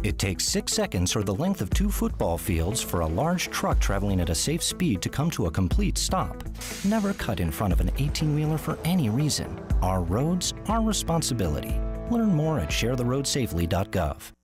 It takes 6 seconds or the length of 2 football fields for a large truck traveling at a safe speed to come to a complete stop. Never cut in front of an 18-wheeler for any reason. Our roads, our responsibility. Learn more at sharetheroadsafely.gov.